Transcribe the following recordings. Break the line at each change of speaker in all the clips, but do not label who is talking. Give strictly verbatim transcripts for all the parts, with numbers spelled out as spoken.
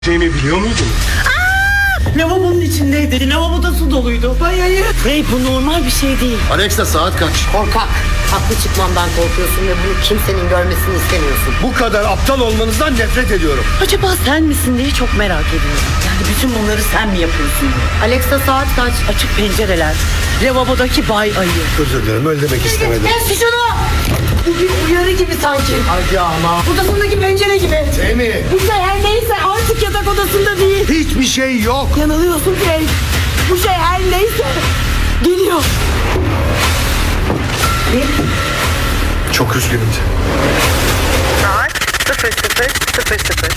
Şeyimi biliyor muydun?
Lavabonun içindeydi. Lavaboda su doluydu. Ay hayır. Hey, bu normal bir şey değil.
Alexa, saat kaç?
Korkak. Haklı çıkmamdan korkuyorsun ve bunu kimsenin görmesini istemiyorsun.
Bu kadar aptal olmanızdan nefret ediyorum.
Acaba sen misin diye çok merak ediyorum. Yani bütün bunları sen mi yapıyorsun?
Alexa, saat kaç?
Açık pencereler. Lavabodaki bay ayı.
Özür dilerim, öyle demek istemedim.
Kes şunu! Bu bir uyarı gibi sanki.
Hadi ama.
Odasındaki pencere gibi.
Emi,
Bu şey her neyse artık yatak odasında değil.
hiçbir şey yok.
Yanılıyorsun Frank. Bu şey her neyse geliyor. Ne?
Çok üzgünüm.
Saat sıfır sıfır sıfır sıfır.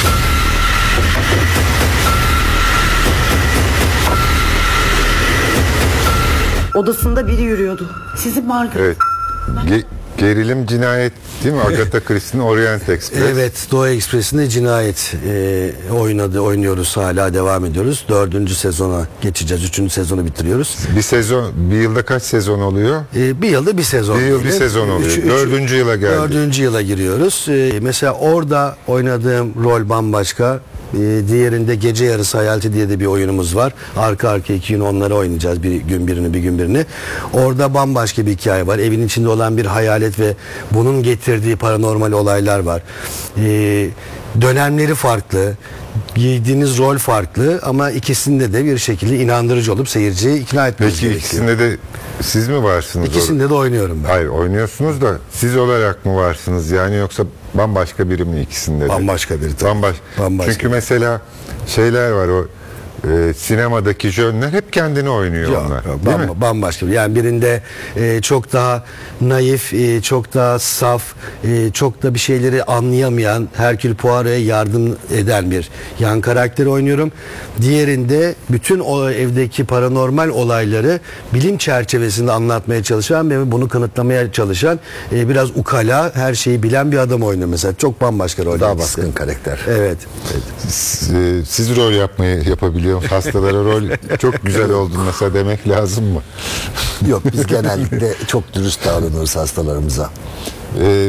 Odasında biri yürüyordu. Sizin Margaret.
Evet. Ge- gerilim cinayet değil mi? Agatha Christie'nin Orient Express.
Evet, Doğu Ekspresi'nde cinayet e, oynadı, oynuyoruz, hala devam ediyoruz. Dördüncü sezona geçeceğiz, üçüncü sezonu bitiriyoruz.
Bir sezon, bir yılda kaç sezon oluyor?
E, bir yılda bir sezon.
Bir yıl bir
Evet.
sezon oluyor.
Üç- üç-
Dördüncü yıla geldik.
Dördüncü yıla giriyoruz. E, mesela orada oynadığım rol bambaşka. E, diğerinde Gece Yarısı Hayaleti diye de bir oyunumuz var. Arka arka iki gün onları oynayacağız. Bir gün birini, bir gün birini. Orada bambaşka bir hikaye var. Evin içinde olan bir hayalet ve bunun getirdiği paranormal olaylar var. E, dönemleri farklı. Giydiğiniz rol farklı ama ikisinde de bir şekilde inandırıcı olup seyirciyi ikna etmeniz
Peki
gerekiyor.
ikisinde de siz mi varsınız?
İkisinde de oynuyorum ben.
Hayır, oynuyorsunuz da siz olarak mı varsınız yani, yoksa bambaşka biri mi ikisinde de?
Bambaşka biri tabii.
Bambaş-
Bambaşka.
Çünkü mesela şeyler var, o e, sinemadaki jönler hep kendini oynuyor
Yok,
onlar.
yok,
değil
bam-
mi?
bambaşka bir. Yani birinde e, çok daha naif, e, çok daha saf, e, çok da bir şeyleri anlayamayan, Herkül Poirot'a yardım eden bir yan karakteri oynuyorum. Diğerinde bütün o evdeki paranormal olayları bilim çerçevesinde anlatmaya çalışan ve bunu kanıtlamaya çalışan e, biraz ukala, her şeyi bilen bir adam oynuyor mesela. Çok bambaşka rol.
Daha baskın karakter.
Evet.
Siz, e, siz rol yapmayı yapabiliyor musunuz? Hastalara rol çok güzel oldun mesela demek lazım mı?
Yok, biz genellikle çok dürüst davranırız hastalarımıza.
Ee,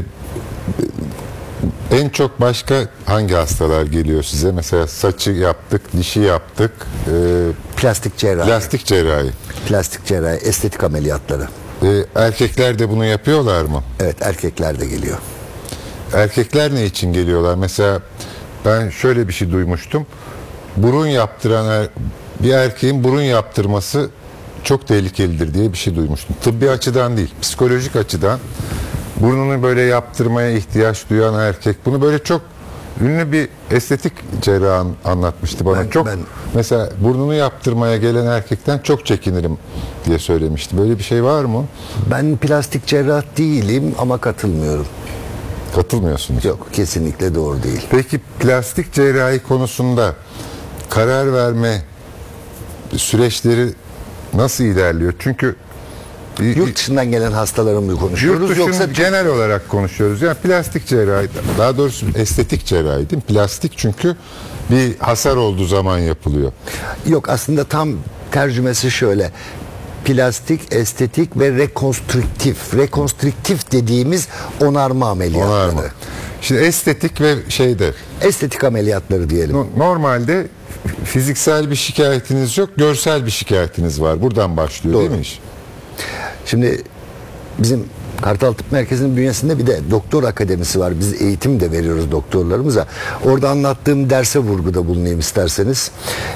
en çok başka hangi hastalar geliyor size? Mesela saçı yaptık, dişi yaptık, e,
Plastik cerrahi,
plastik cerrahi.
plastik cerrahi, estetik ameliyatları.
E, erkekler de bunu yapıyorlar mı?
Evet, erkekler de geliyor.
Erkekler ne için geliyorlar? Mesela ben şöyle bir şey duymuştum. Burun yaptıran er- bir erkeğin burun yaptırması çok tehlikelidir diye bir şey duymuştum. Tıbbi açıdan değil, psikolojik açıdan burnunu böyle yaptırmaya ihtiyaç duyan erkek, bunu böyle çok ünlü bir estetik cerrah an- anlatmıştı bana.
Ben-
çok
ben-
mesela burnunu yaptırmaya gelen erkekten çok çekinirim diye söylemişti. Böyle bir şey var mı?
Ben plastik cerrah değilim ama katılmıyorum.
Katılmıyorsunuz.
Yok, kesinlikle doğru değil.
Peki plastik cerrahi konusunda karar verme süreçleri nasıl ilerliyor? Çünkü
Yurt dışından gelen hastalarımla
yurt
konuşuyoruz.
dışını
Yoksa
genel olarak konuşuyoruz. Yani plastik cerrahi, daha doğrusu estetik cerrahi değil mi? Plastik çünkü bir hasar olduğu zaman yapılıyor.
yok, aslında tam tercümesi şöyle. Plastik, estetik ve rekonstrüktif. Rekonstrüktif dediğimiz onarma ameliyatları.
Onarma. Şimdi estetik ve şeyde
Estetik ameliyatları diyelim.
no- normalde fiziksel bir şikayetiniz yok, görsel bir şikayetiniz var. Buradan başlıyor değil
Doğru.
mi iş?
Şimdi bizim Kartal Tıp Merkezi'nin bünyesinde bir de doktor akademisi var. Biz eğitim de veriyoruz doktorlarımıza. Orada anlattığım derse vurguda bulunayım isterseniz.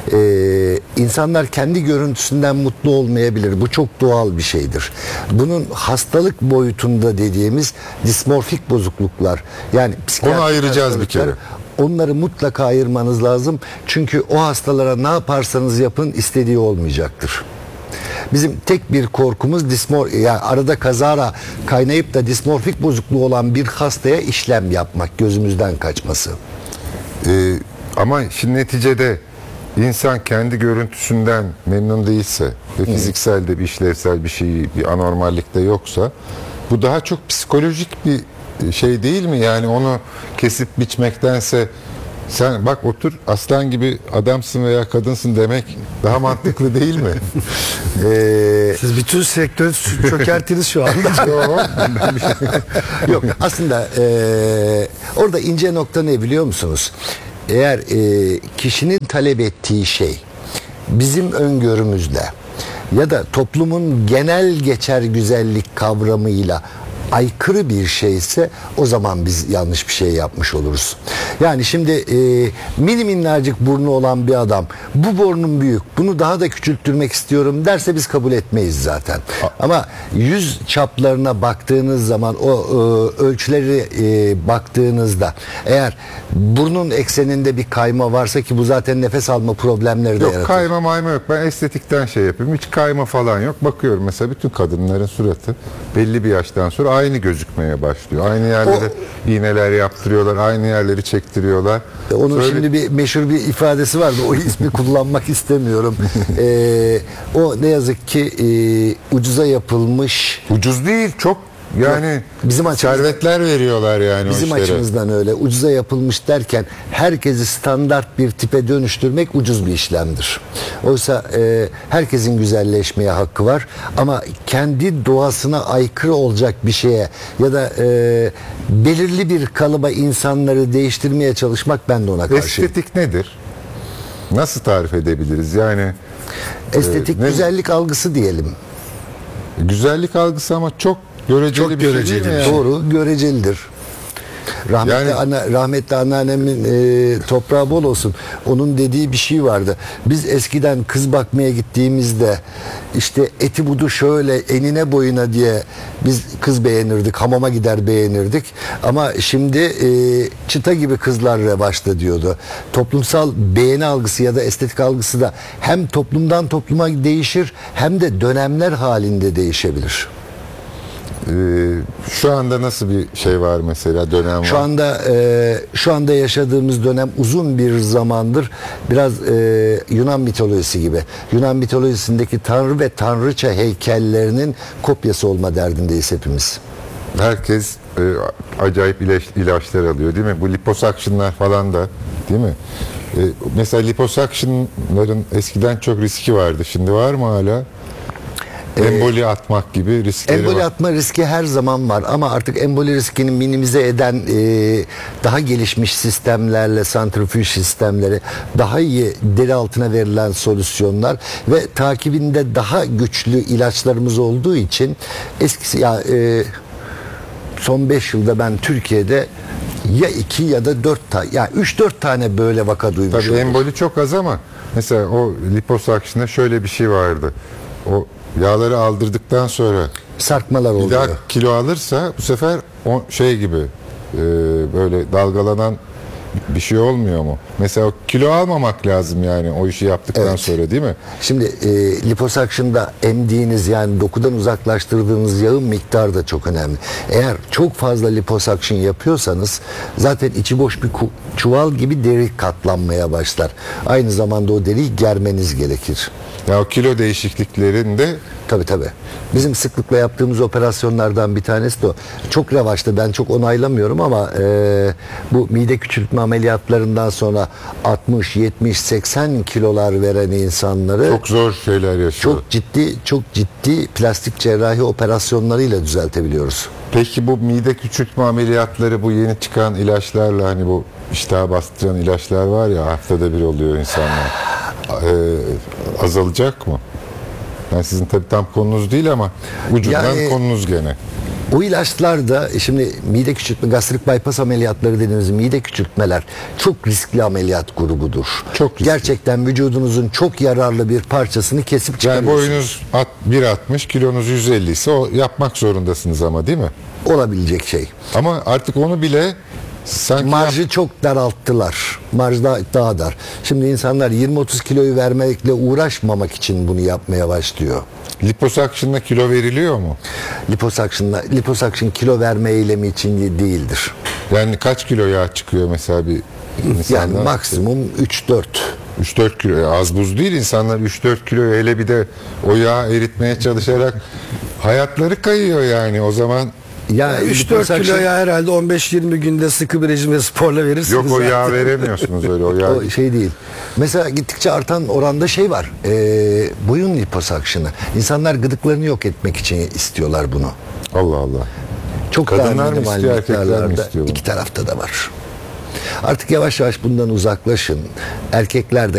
Ee, insanlar kendi görüntüsünden mutlu olmayabilir. Bu çok doğal bir şeydir. Bunun hastalık boyutunda dediğimiz dismorfik bozukluklar. Yani psikiyatrik
Onu ayıracağız bir
hastalıklar,
kere.
onları mutlaka ayırmanız lazım. Çünkü o hastalara ne yaparsanız yapın istediği olmayacaktır. Bizim tek bir korkumuz dismor, yani arada kazara kaynayıp da dismorfik bozukluğu olan bir hastaya işlem yapmak, gözümüzden kaçması.
Ee, ama şimdi neticede insan kendi görüntüsünden memnun değilse ve fiziksel de bir işlevsel bir şey, bir anormallik de yoksa, bu daha çok psikolojik bir şey değil mi? Yani onu kesip biçmektense sen bak otur aslan gibi adamsın veya kadınsın demek daha mantıklı değil mi?
Ee,
Siz bütün sektörü çökerttiniz şu anda.
yok, aslında ee, orada ince nokta ne biliyor musunuz? eğer e, kişinin talep ettiği şey bizim öngörümüzde ya da toplumun genel geçer güzellik kavramıyla aykırı bir şeyse o zaman biz yanlış bir şey yapmış oluruz. Yani şimdi e, mini minnacık burnu olan bir adam bu burnum büyük, bunu daha da küçülttürmek istiyorum derse biz kabul etmeyiz zaten. Ama yüz çaplarına baktığınız zaman o e, ölçüleri e, baktığınızda eğer burnun ekseninde bir kayma varsa ki bu zaten nefes alma problemleri de
Yok,
yaratır.
kayma mayma yok. Ben estetikten şey yapıyorum. Hiç kayma falan yok. Bakıyorum mesela bütün kadınların suratı belli bir yaştan sonra aynı gözükmeye başlıyor. Aynı yerlere iğneler yaptırıyorlar. Aynı yerleri çektiriyorlar.
Onun
Söyle-
şimdi bir meşhur bir ifadesi vardı. O ismi kullanmak istemiyorum. Ee, o ne yazık ki e, ucuza yapılmış.
Ucuz değil, çok yani
Bizim açımızdan-
servetler veriyorlar yani
Bizim
o işlere.
açımızdan öyle. Ucuza yapılmış derken herkesi standart bir tipe dönüştürmek ucuz bir işlemdir. Oysa e, herkesin güzelleşmeye hakkı var. Ama kendi doğasına aykırı olacak bir şeye ya da e, belirli bir kalıba insanları değiştirmeye çalışmak, ben de ona karşıyım.
Estetik nedir? Nasıl tarif edebiliriz? Yani
Estetik
e, ne-
güzellik algısı diyelim.
güzellik algısı ama çok göreceli
Çok
bir şey
göreceli
değil mi
bir
yani?
Doğru, görecelidir. Rahmetli,
Yani-
ana, rahmetli anneannemin e, toprağı bol olsun. Onun dediği bir şey vardı. Biz eskiden kız bakmaya gittiğimizde işte eti budu şöyle enine boyuna diye biz kız beğenirdik. Hamama gider beğenirdik. Ama şimdi e, çıta gibi kızlar revaçta diyordu. Toplumsal beğeni algısı ya da estetik algısı da hem toplumdan topluma değişir hem de dönemler halinde değişebilir.
Ee, şu anda nasıl bir şey var mesela, dönem
Şu
var?
anda e, şu anda yaşadığımız dönem uzun bir zamandır biraz e, Yunan mitolojisi gibi. Yunan mitolojisindeki tanrı ve tanrıça heykellerinin kopyası olma derdindeyiz hepimiz.
Herkes e, acayip ilaç, ilaçlar alıyor değil mi? Bu liposakşınlar falan da değil mi? E, mesela liposakşınların eskiden çok riski vardı. Şimdi var mı hala? Emboli atmak gibi riskleri
Emboli
var.
atma riski her zaman var ama artık emboli riskini minimize eden e, daha gelişmiş sistemlerle, santrifüj sistemleri, daha iyi deri altına verilen solüsyonlar ve takibinde daha güçlü ilaçlarımız olduğu için eskisi ya e, son beş yılda ben Türkiye'de ya iki ya da dört tane, yani üç dört tane böyle vaka duymuşum.
Tabii emboli çok az ama mesela o liposakşında şöyle bir şey vardı. O yağları aldırdıktan sonra
Sarkmalar
bir daha
oluyor.
kilo alırsa bu sefer o şey gibi e, böyle dalgalanan bir şey olmuyor mu? Mesela o kilo almamak lazım yani o işi yaptıktan
Evet.
sonra değil mi?
Şimdi e, liposakşında emdiğiniz, yani dokudan uzaklaştırdığınız yağın miktarı da çok önemli. Eğer çok fazla liposakşın yapıyorsanız zaten içi boş bir ku- çuval gibi deri katlanmaya başlar. Aynı zamanda o deriyi germeniz gerekir.
Ya o kilo değişikliklerinde
Tabii tabii. Bizim sıklıkla yaptığımız operasyonlardan bir tanesi de o. Çok revaçta, ben çok onaylamıyorum ama e, bu mide küçültme ameliyatlarından sonra altmış, yetmiş, seksen kilolar veren insanları
çok zor şeyler yaşıyor.
çok ciddi çok ciddi plastik cerrahi operasyonlarıyla düzeltebiliyoruz.
Peki bu mide küçültme ameliyatları, bu yeni çıkan ilaçlarla, hani bu iştahı bastıran ilaçlar var ya, haftada bir oluyor insanlar. Ee, azalacak mı? Yani sizin tabii tam konunuz değil ama ucundan
Yani-
konunuz gene.
O ilaçlar da şimdi mide küçültme, gastrik bypass ameliyatları dediğimiz mide küçültmeler çok riskli ameliyat grubudur.
Çok riskli.
Gerçekten vücudunuzun çok yararlı bir parçasını kesip
Yani
çıkarıyorsunuz.
boyunuz at- bir altmış, kilonuz yüz elli ise o yapmak zorundasınız ama değil mi?
Olabilecek şey.
Ama artık onu bile sanki
Marjı çok daralttılar. Marj daha, daha dar. Şimdi insanlar yirmi otuz kiloyu vermekle uğraşmamak için bunu yapmaya başlıyor.
liposakşınla kilo veriliyor mu?
Liposakşınla, liposakşın kilo verme eylemi için değildir.
Yani kaç kilo yağ çıkıyor mesela bir insanda?
Yani maksimum üç dört.
üç dört kilo. Ya az buz değil, insanlar üç dört kilo, hele bir de o yağı eritmeye çalışarak hayatları kayıyor yani o zaman.
Ya
üç dört
liposakşın-
kiloya herhalde on beş yirmi günde sıkı bir rejim ve sporla verirsiniz.
Yok, o
zaten.
yağ veremiyorsunuz öyle, o yağ.
O şey değil. Mesela gittikçe artan oranda şey var. E, boyun liposakşını. İnsanlar gıdıklarını yok etmek için istiyorlar bunu.
Allah Allah.
Çok
Kadınlar
daha
mı
minimal
istiyor, erkekler mi
miktarlarda.
istiyor bunu?
İki tarafta da var. Artık yavaş yavaş bundan uzaklaşın. Erkekler de